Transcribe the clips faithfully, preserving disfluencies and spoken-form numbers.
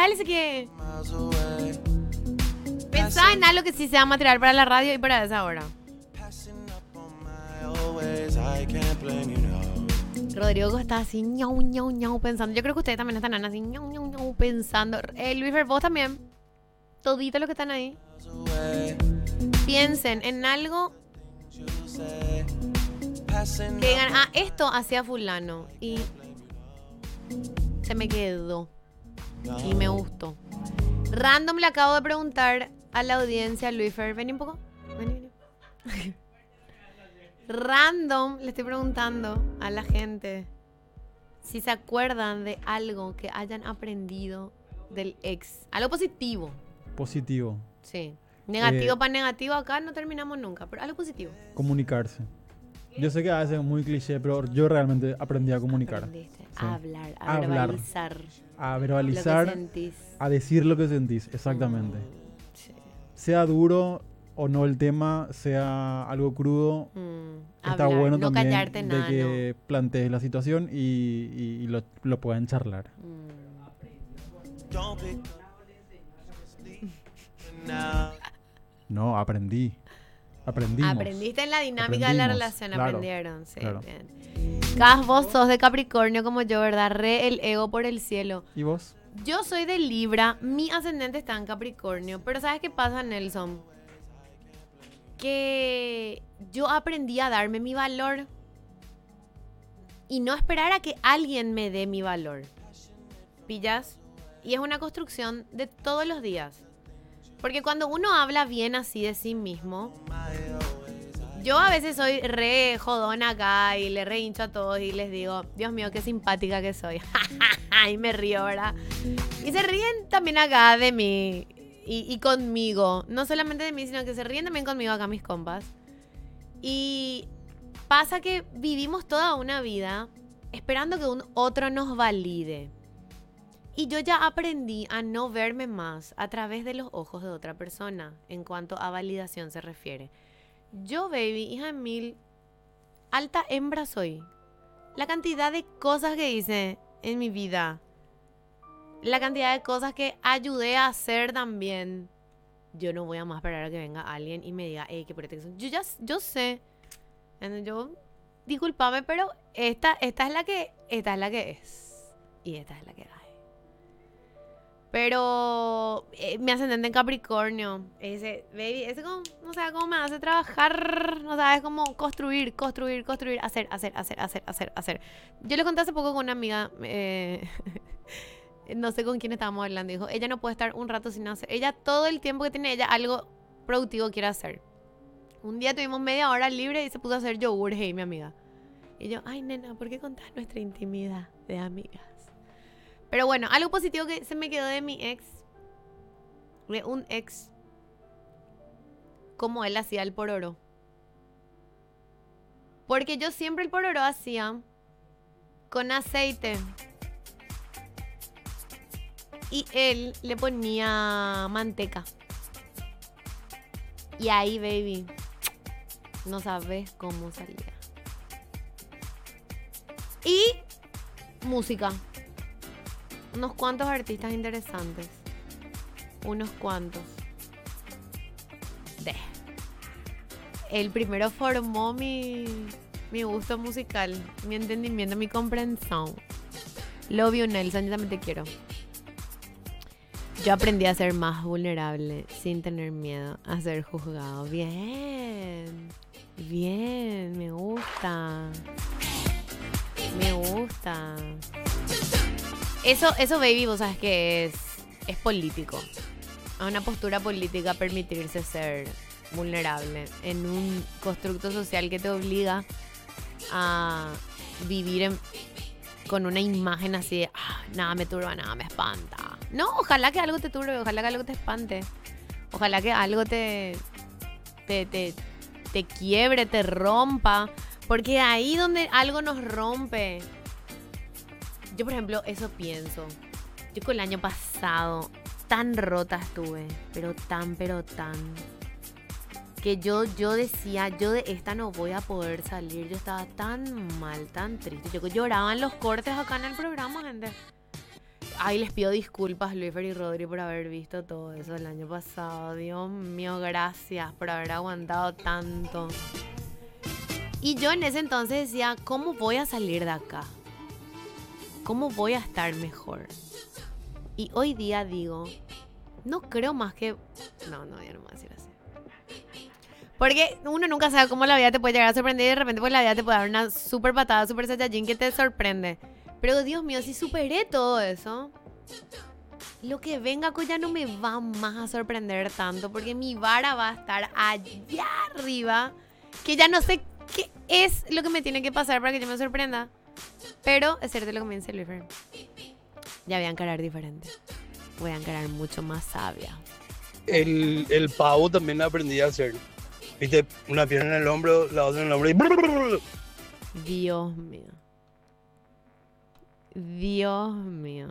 material ese que... Pensá en algo que sí sea material para la radio y para esa hora. Rodrigo está así, ñau, ñau, ñau, pensando. Yo creo que ustedes también están así, ñau, ñau, ñau, pensando. Eh, Luis Fer, vos también. Todito los que están ahí. Piensen en algo que digan, ah, esto hacía fulano. Y se me quedó. Y me gustó. Random le acabo de preguntar a la audiencia, Luis Fer, vení un poco. Vení, vení. Random le estoy preguntando a la gente si se acuerdan de algo que hayan aprendido del ex. Algo positivo. Positivo. Sí. Negativo Eh, para negativo acá no terminamos nunca, pero algo positivo. Comunicarse. Yo sé que a veces es muy cliché, pero yo realmente aprendí a comunicar. Aprendiste Sí. a hablar, a Hablar. verbalizar. A Lo verbalizar, que sentís. a decir lo que sentís, exactamente. Mm, sí. Sea duro o no el tema, sea algo crudo, Mm, está hablar, bueno no también callarte de nada, que plantees la situación y, y- y lo, lo puedan charlar. no. Mm. No, aprendí. Aprendimos. Aprendiste en la dinámica de la Aprendimos, relación, claro, aprendieron. Sí, claro. bien. Cas, vos sos de Capricornio como yo, ¿verdad? Re el ego por el cielo. ¿Y vos? Yo soy de Libra, mi ascendente está en Capricornio, pero ¿sabes qué pasa, Nelson? Que yo aprendí a darme mi valor y no esperar a que alguien me dé mi valor. ¿Pillas? Y es una construcción de todos los días. Porque cuando uno habla bien así de sí mismo, yo a veces soy re jodona acá y le re hincho a todos y les digo, Dios mío, qué simpática que soy. Y me río, ¿verdad? Y se ríen también acá de mí y, y conmigo. No solamente de mí, sino que se ríen también conmigo acá mis compas. Y pasa que vivimos toda una vida esperando que un otro nos valide. Y yo ya aprendí a no verme más a través de los ojos de otra persona en cuanto a validación se refiere. Yo, baby, hija de mil, alta hembra soy. La cantidad de cosas que hice en mi vida, la cantidad de cosas que ayudé a hacer también. Yo no voy a más esperar a que venga alguien y me diga, hey, qué protección. Yo ya yo sé. Yo, discúlpame, pero esta, esta es la que, esta es la que es. Y esta es la que hay. Pero eh, mi ascendente en Capricornio, ese, baby, ese como, no sabes cómo me hace trabajar, no sabes cómo construir, construir, construir, hacer, hacer, hacer, hacer, hacer, hacer. Yo le conté hace poco con una amiga, eh, no sé con quién estábamos hablando, dijo, ella no puede estar un rato sin hacer, ella todo el tiempo que tiene ella algo productivo quiere hacer. Un día tuvimos media hora libre y se puso a hacer yogur, hey, mi amiga. Y yo, ay, nena, ¿por qué contás nuestra intimidad de amigas? Pero bueno, algo positivo que se me quedó de mi ex, de un ex, como él hacía el pororo. Porque yo siempre el pororo hacía con aceite. Y él le ponía manteca. Y ahí, baby, no sabes cómo salía. Y música. Unos cuantos artistas interesantes. Unos cuantos. De. El primero formó mi, mi gusto musical, mi entendimiento, mi comprensión. Love you, Nelson, yo también te quiero. Yo aprendí a ser más vulnerable sin tener miedo a ser juzgado. Bien. Bien, me gusta. Me gusta. Eso, eso, baby, vos sabes que es, es político. A una postura política permitirse ser vulnerable en un constructo social que te obliga a vivir en, con una imagen así de ah, nada me turba, nada me espanta. No, ojalá que algo te turbe, ojalá que algo te espante. Ojalá que algo te, te, te, te quiebre, te rompa. Porque ahí donde algo nos rompe. Yo, por ejemplo, eso pienso. Yo con el año pasado tan rota estuve, pero tan, pero tan, que yo, yo decía, yo de esta no voy a poder salir. Yo estaba tan mal, tan triste. Yo lloraba en los cortes acá en el programa, gente. Ay, les pido disculpas, Luisfer y Rodri, por haber visto todo eso el año pasado. Dios mío, gracias por haber aguantado tanto. Y yo en ese entonces decía, ¿cómo voy a salir de acá? ¿Cómo voy a estar mejor? Y hoy día digo, no creo más que... No, no, ya no me voy a decir así. Porque uno nunca sabe cómo la vida te puede llegar a sorprender y de repente pues la vida te puede dar una super patada, super saiyajin que te sorprende. Pero Dios mío, si superé todo eso, lo que venga ya no me va más a sorprender tanto, porque mi vara va a estar allá arriba, que ya no sé qué es lo que me tiene que pasar para que yo me sorprenda. Pero es cierto lo que me dice Luisfer. Ya voy a encarar diferente. Voy a encarar mucho más sabia. El, el pavo también aprendí a hacer. Viste, una pierna en el hombro, la otra en el hombro y... Dios mío. Dios mío.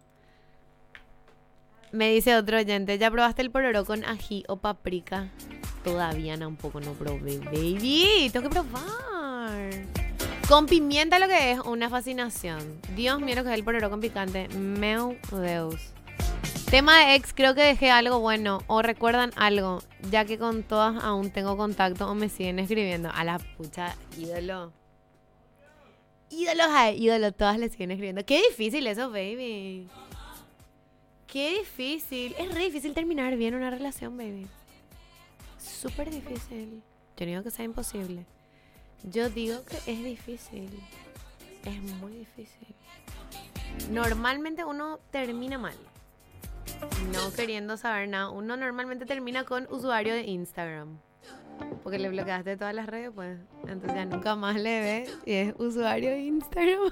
Me dice otro oyente, ¿ya probaste el pororó con ají o paprika? Todavía no, un poco no probé, baby. Tengo que probar. Con pimienta lo que es una fascinación. Dios mío, lo que es el pororó con picante. Meu Deus. Tema de ex, creo que dejé algo bueno. O recuerdan algo, ya que con todas aún tengo contacto o me siguen escribiendo. A la pucha, ídolo. Ídolos a ídolo, todas le siguen escribiendo. Qué difícil eso, baby. Qué difícil. Es re difícil terminar bien una relación, baby. Súper difícil. Yo no digo que sea imposible. Yo digo que es difícil. Es muy difícil. Normalmente uno termina mal. No queriendo saber nada. Uno normalmente termina con usuario de Instagram. Porque le bloqueaste todas las redes, pues. Entonces ya nunca más le ves. Y es usuario de Instagram.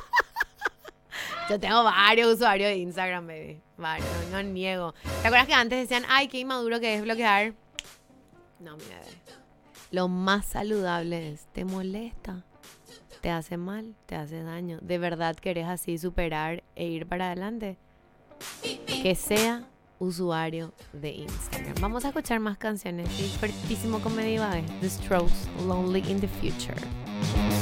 Yo tengo varios usuarios de Instagram, baby. Varios, no, no niego. ¿Te acuerdas que antes decían, ay, qué inmaduro que es bloquear? No, mi bebé. Lo más saludable es, ¿te molesta? ¿Te hace mal? ¿Te hace daño? ¿De verdad querés así superar e ir para adelante? Que sea usuario de Instagram. Vamos a escuchar más canciones. Sí, fuertísimo con Medivague. The Strokes, Lonely in the Future.